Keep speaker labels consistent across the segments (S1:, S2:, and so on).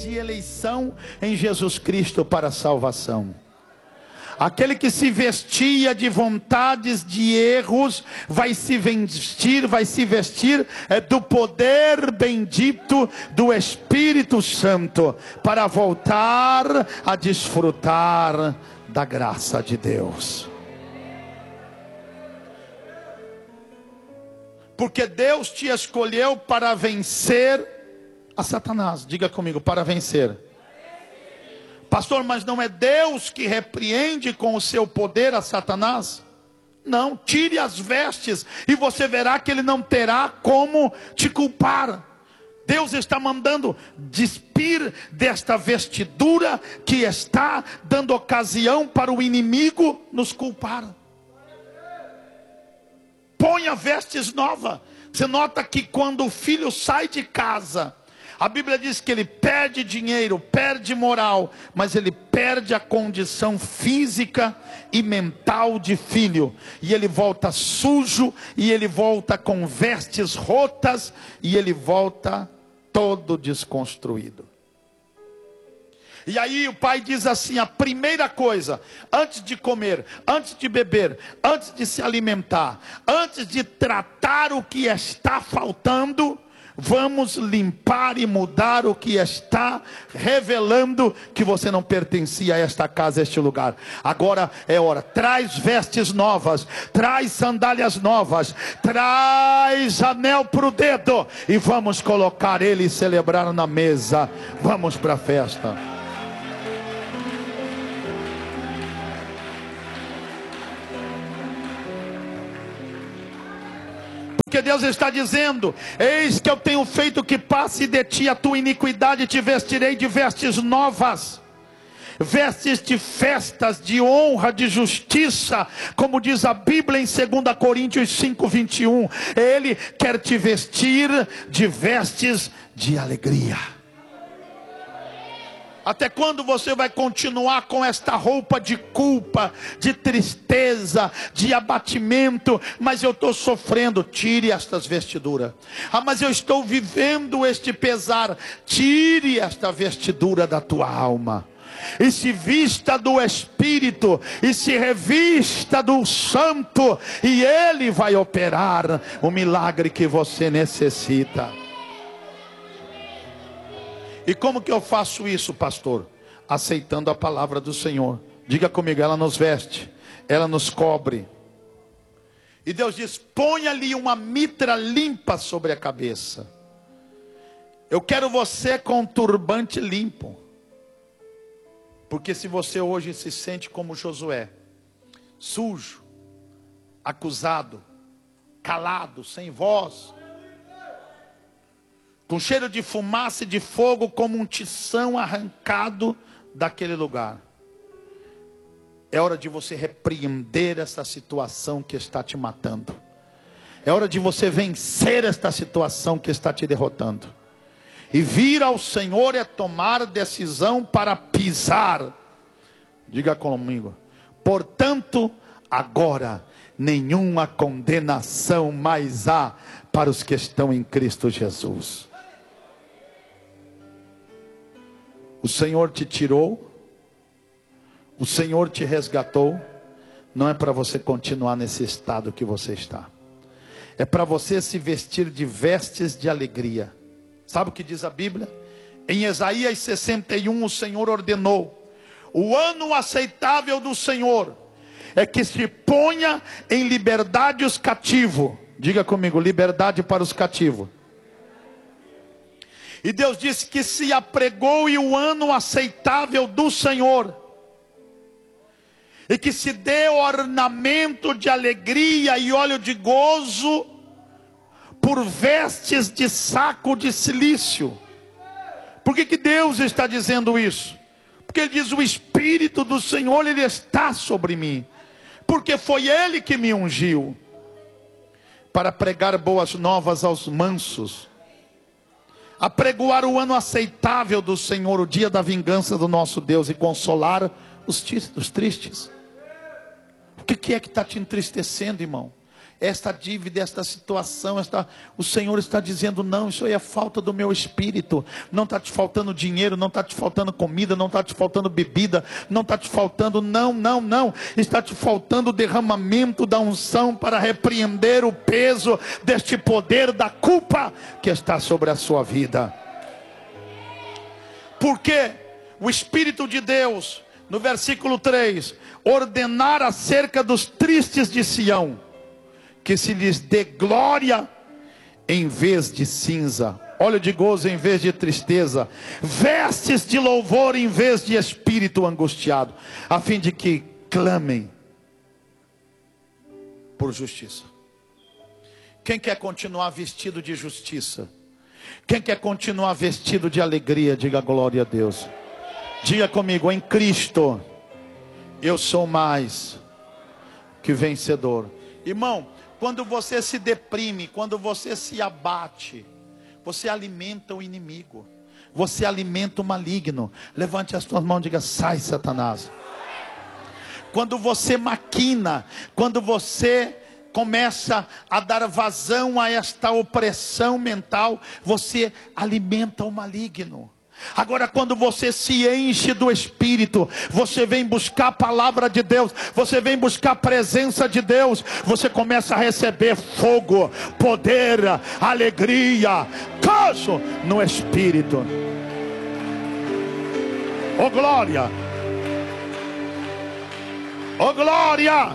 S1: de eleição em Jesus Cristo para a salvação. Aquele que se vestia de vontades, de erros, vai se vestir do poder bendito do Espírito Santo, para voltar a desfrutar da graça de Deus. Porque Deus te escolheu para vencer a Satanás. Diga comigo, para vencer. Pastor, mas não é Deus que repreende com o seu poder a Satanás? Não, tire as vestes e você verá que ele não terá como te culpar. Deus está mandando despir desta vestidura que está dando ocasião para o inimigo nos culpar. Ponha vestes novas. Você nota que quando o filho sai de casa, a Bíblia diz que ele perde dinheiro, perde moral, mas ele perde a condição física e mental de filho. E ele volta sujo, e ele volta com vestes rotas, e ele volta todo desconstruído. E aí o pai diz assim: a primeira coisa, antes de comer, antes de beber, antes de se alimentar, antes de tratar o que está faltando, vamos limpar e mudar o que está revelando que você não pertencia a esta casa, a este lugar. Agora é hora. Traz vestes novas, traz sandálias novas, traz anel para o dedo, e vamos colocar ele e celebrar na mesa. Vamos para a festa. Porque Deus está dizendo: eis que eu tenho feito que passe de ti a tua iniquidade, e te vestirei de vestes novas, vestes de festas, de honra, de justiça, como diz a Bíblia em 2 Coríntios 5:21. Ele quer te vestir de vestes de alegria. Até quando você vai continuar com esta roupa de culpa, de tristeza, de abatimento? Mas eu estou sofrendo. Tire estas vestiduras. Ah, mas eu estou vivendo este pesar. Tire esta vestidura da tua alma, e se vista do Espírito, e se revista do Santo, e Ele vai operar o milagre que você necessita. E como que eu faço isso, pastor? Aceitando a palavra do Senhor. Diga comigo, ela nos veste, ela nos cobre. E Deus diz: põe ali uma mitra limpa sobre a cabeça. Eu quero você com um turbante limpo. Porque se você hoje se sente como Josué, sujo, acusado, calado, sem voz, com cheiro de fumaça e de fogo, como um tição arrancado daquele lugar, é hora de você repreender essa situação que está te matando. É hora de você vencer esta situação que está te derrotando. E vir ao Senhor é tomar decisão para pisar. Diga comigo: portanto, agora nenhuma condenação mais há para os que estão em Cristo Jesus. O Senhor te tirou, o Senhor te resgatou. Não é para você continuar nesse estado que você está. É para você se vestir de vestes de alegria. Sabe o que diz a Bíblia? Em Isaías 61, o Senhor ordenou: o ano aceitável do Senhor é que se ponha em liberdade os cativos. Diga comigo, liberdade para os cativos. E Deus disse que se apregoe o ano aceitável do Senhor, e que se dê ornamento de alegria e óleo de gozo por vestes de saco de cilício. Por que Deus está dizendo isso? Porque Ele diz: o Espírito do Senhor, Ele está sobre mim, porque foi Ele que me ungiu para pregar boas novas aos mansos, apregoar o ano aceitável do Senhor, o dia da vingança do nosso Deus, e consolar os tristes. O que é que está te entristecendo, irmão? esta dívida, esta situação, o Senhor está dizendo: não, isso aí é falta do meu espírito. Não está te faltando dinheiro, não está te faltando comida, não está te faltando bebida, não está te faltando, não, está te faltando o derramamento da unção para repreender o peso deste poder da culpa que está sobre a sua vida. Porque o Espírito de Deus, no versículo 3, ordenar acerca dos tristes de Sião, que se lhes dê glória em vez de cinza, óleo de gozo em vez de tristeza, vestes de louvor em vez de espírito angustiado, a fim de que clamem por justiça. Quem quer continuar vestido de justiça? Quem quer continuar vestido de alegria? Diga glória a Deus. Diga comigo: em Cristo eu sou mais que vencedor. Irmão, quando você se deprime, quando você se abate, você alimenta o inimigo, você alimenta o maligno. Levante as suas mãos e diga: sai, Satanás. Quando você maquina, quando você começa a dar vazão a esta opressão mental, você alimenta o maligno. Agora, quando você se enche do Espírito, você vem buscar a palavra de Deus, você vem buscar a presença de Deus, você começa a receber fogo, poder, alegria, gozo no Espírito. Oh glória! Oh glória!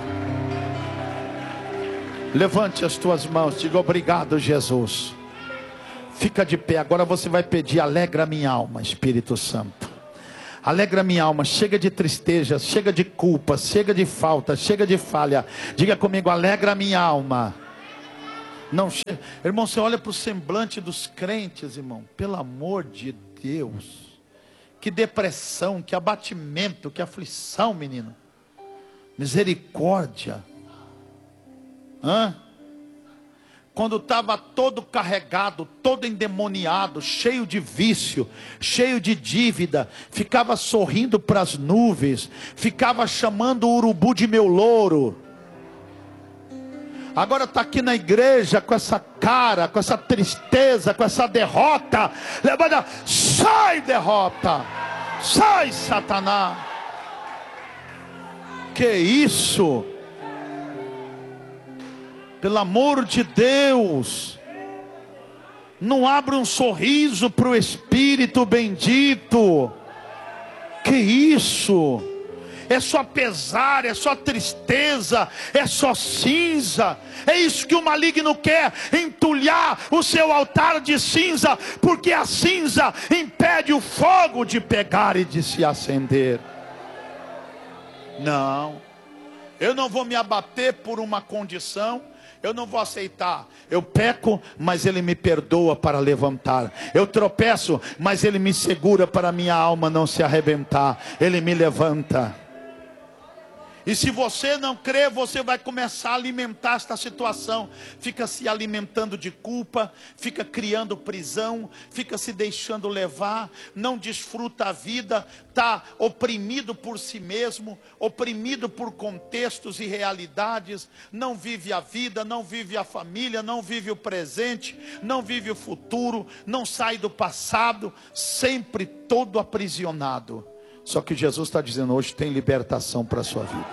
S1: Levante as tuas mãos, diga: obrigado, Jesus. Fica de pé, agora você vai pedir: alegra minha alma, Espírito Santo. Alegra minha alma, chega de tristeza, chega de culpa, chega de falta, chega de falha. Diga comigo: alegra minha alma. Não, irmão, você olha para o semblante dos crentes, irmão, pelo amor de Deus. Que depressão, que abatimento, que aflição, menino. Misericórdia. Quando estava todo carregado, todo endemoniado, cheio de vício, cheio de dívida, ficava sorrindo para as nuvens, ficava chamando o urubu de meu louro. Agora está aqui na igreja com essa cara, com essa tristeza, com essa derrota. Levanta, sai derrota, sai Satanás. Que isso? Pelo amor de Deus, não abra um sorriso para o Espírito bendito. Que isso? É só pesar, é só tristeza, é só cinza. É isso que o maligno quer, entulhar o seu altar de cinza, porque a cinza impede o fogo de pegar e de se acender. Não, eu não vou me abater por uma condição. Eu não vou aceitar. Eu peco, mas Ele me perdoa para levantar. Eu tropeço, mas Ele me segura para minha alma não se arrebentar. Ele me levanta. E se você não crê, você vai começar a alimentar esta situação. Fica se alimentando de culpa, fica criando prisão, fica se deixando levar, não desfruta a vida, está oprimido por si mesmo, oprimido por contextos e realidades, não vive a vida, não vive a família, não vive o presente, não vive o futuro, não sai do passado, sempre todo aprisionado. Só que Jesus está dizendo: hoje tem libertação para a sua vida.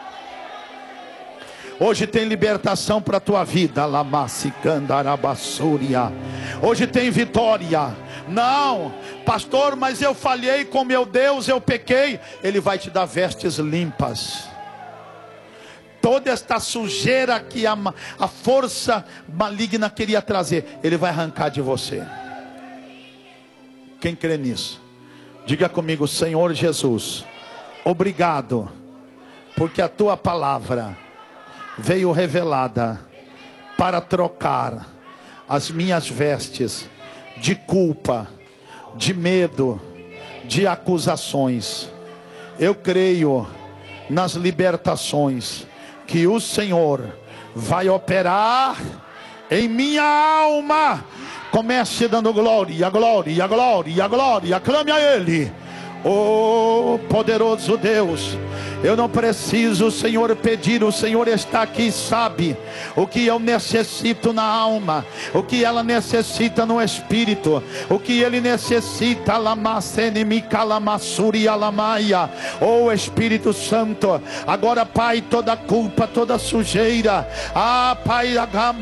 S1: Hoje tem libertação para a tua vida. Hoje tem vitória. Não, pastor, mas eu falhei com meu Deus, eu pequei. Ele vai te dar vestes limpas. Toda esta sujeira que a força maligna queria trazer, Ele vai arrancar de você. Quem crê nisso? Diga comigo: Senhor Jesus, obrigado, porque a tua palavra veio revelada para trocar as minhas vestes de culpa, de medo, de acusações. Eu creio nas libertações que o Senhor vai operar em minha alma. Comece dando glória, glória, glória, glória. Clame a Ele. Oh poderoso Deus, Eu não preciso, Senhor, pedir. O Senhor está aqui e sabe o que eu necessito na alma, o que ela necessita no espírito, o que ele necessita. Oh Espírito Santo, agora, Pai, toda culpa, toda sujeira, Pai,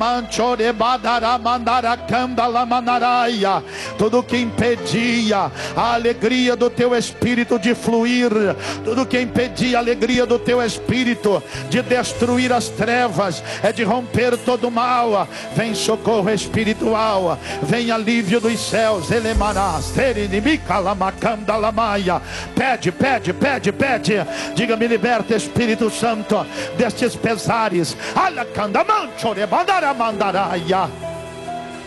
S1: tudo que impedia a alegria do teu espírito de fluir, tudo que impedia a alegria do teu espírito de destruir as trevas, de romper todo o mal, vem socorro espiritual, vem alívio dos céus. Pede, pede, pede, pede. Diga: me liberta, Espírito Santo, destes pesares. Alacandamantore mandara mandaraia.